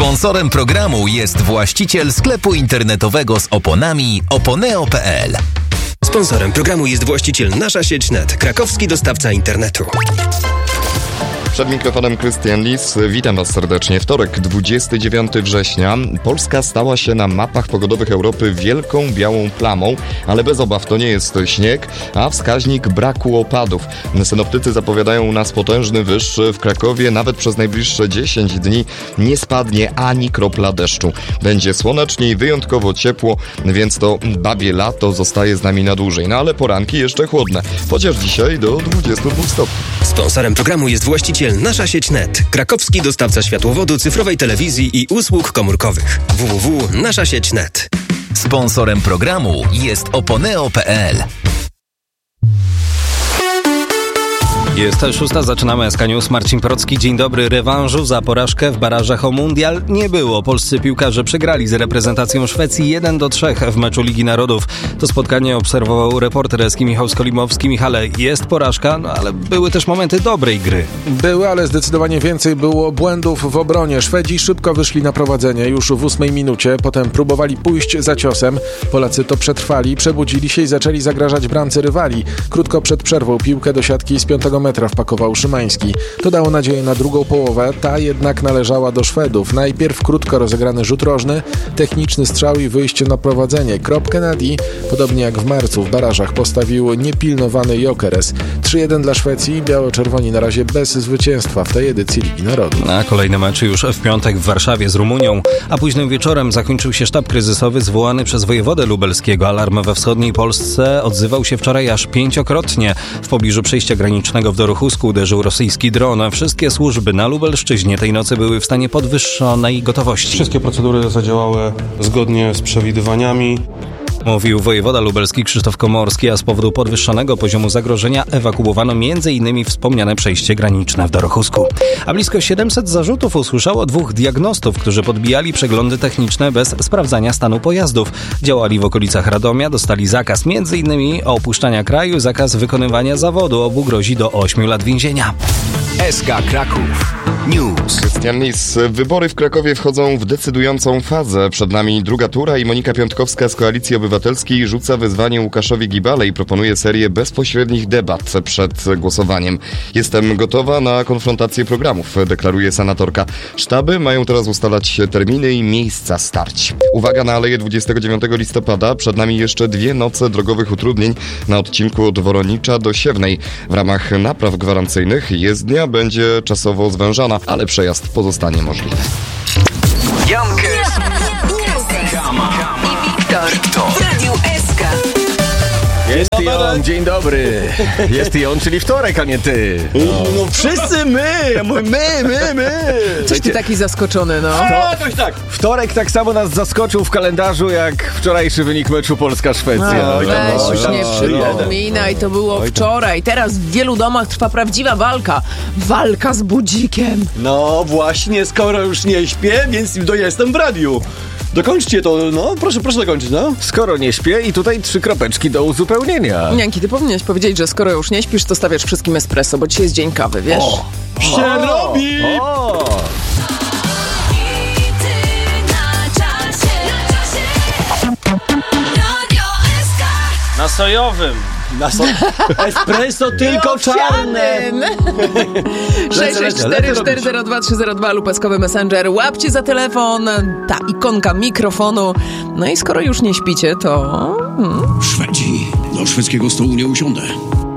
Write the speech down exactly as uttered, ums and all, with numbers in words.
Sponsorem programu jest właściciel sklepu internetowego z oponami oponeo kropka pe el. Sponsorem programu jest właściciel Nasza Sieć Net, krakowski dostawca internetu. Przed mikrofonem Krystian Lis. Witam Was serdecznie. Wtorek, dwudziestego dziewiątego września. Polska stała się na mapach pogodowych Europy wielką białą plamą, ale bez obaw to nie jest śnieg, a wskaźnik braku opadów. Synoptycy zapowiadają u nas potężny wyż. W Krakowie nawet przez najbliższe dziesięć dni nie spadnie ani kropla deszczu. Będzie słonecznie i wyjątkowo ciepło, więc to babie lato zostaje z nami na dłużej. No ale poranki jeszcze chłodne, chociaż dzisiaj do dwudziestu dwóch stopni. Sponsorem programu jest właściciel Nasza Sieć Net, krakowski dostawca światłowodu, cyfrowej telewizji i usług komórkowych. w w w kropka nasza sieć kropka net. Sponsorem programu jest oponeo kropka pe el. Jest szósta, zaczynamy S K News. Marcin Procki, dzień dobry. Rewanżu za porażkę w barażach o mundial nie było. Polscy piłkarze przegrali z reprezentacją Szwecji jeden do trzech w meczu Ligi Narodów. To spotkanie obserwował reporter S K Michał Skolimowski. Michale, jest porażka, no ale były też momenty dobrej gry. Były, ale zdecydowanie więcej było błędów w obronie. Szwedzi szybko wyszli na prowadzenie już w ósmej minucie. Potem próbowali pójść za ciosem. Polacy to przetrwali, przebudzili się i zaczęli zagrażać bramce rywali. Krótko przed przerwą piłkę do siatki z piątego metra wpakował Szymański. To dało nadzieję na drugą połowę, ta jednak należała do Szwedów. Najpierw krótko rozegrany rzut rożny, techniczny strzał i wyjście na prowadzenie. Kropkę nad i, podobnie jak w marcu w barażach, postawił niepilnowany Gyökeres. trzy jeden dla Szwecji, biało-czerwoni na razie bez zwycięstwa w tej edycji Ligi Narodów. A kolejny mecz już w piątek w Warszawie z Rumunią, a późnym wieczorem zakończył się sztab kryzysowy zwołany przez wojewodę lubelskiego. Alarm we wschodniej Polsce odzywał się wczoraj aż pięciokrotnie. W pobliżu przejścia granicznego w Dorochusku uderzył rosyjski dron. Wszystkie służby na Lubelszczyźnie tej nocy były w stanie podwyższonej gotowości. Wszystkie procedury zadziałały zgodnie z przewidywaniami. Mówił wojewoda lubelski Krzysztof Komorski, a z powodu podwyższonego poziomu zagrożenia ewakuowano m.in. wspomniane przejście graniczne w Dorochusku. A blisko siedemset zarzutów usłyszało dwóch diagnostów, którzy podbijali przeglądy techniczne bez sprawdzania stanu pojazdów. Działali w okolicach Radomia, dostali zakaz m.in. opuszczania kraju, zakaz wykonywania zawodu. Obu grozi do ośmiu lat więzienia. S K Kraków News. Krystian Lis. Wybory w Krakowie wchodzą w decydującą fazę. Przed nami druga tura i Monika Piątkowska z Koalicji Obywatelskiej rzuca wyzwanie Łukaszowi Gibale i proponuje serię bezpośrednich debat przed głosowaniem. Jestem gotowa na konfrontację programów, deklaruje senatorka. Sztaby mają teraz ustalać terminy i miejsca starć. Uwaga na Aleję dwudziestego dziewiątego listopada. Przed nami jeszcze dwie noce drogowych utrudnień na odcinku od Woronicza do Siewnej. W ramach napraw gwarancyjnych jezdnia będzie czasowo zwężana, ale przejazd pozostanie możliwy. Jankes i Wiktor w Radiu S K. Jest i on, dzień dobry. Jest i on, czyli wtorek, a nie ty. No, no wszyscy my, my, my, my. Coś ty taki zaskoczony, no. A, jakoś tak. Wtorek tak samo nas zaskoczył w kalendarzu, jak wczorajszy wynik meczu Polska-Szwecja. No, Oj, weź oj, już oj, nie oj, przypominaj, to było wczoraj. Teraz w wielu domach trwa prawdziwa walka. Walka z budzikiem. No właśnie, skoro już nie śpię, więc do jestem w radiu. Dokończcie to, no, proszę, proszę dokończyć, no. Skoro nie śpię i tutaj trzy kropeczki do uzupełnienia. Janki, ty powinieneś powiedzieć, że skoro już nie śpisz, to stawiasz wszystkim espresso, bo dzisiaj jest dzień kawy, wiesz? O, się robi! O! Na sojowym. Na so- espresso tylko czarne. sześć sześć cztery cztery zero dwa trzy zero dwa lub eskowy Messenger. Łapcie za telefon, ta ikonka mikrofonu. No i skoro już nie śpicie, to... Hmm. Szwedzi. Do szwedzkiego stołu nie usiądę.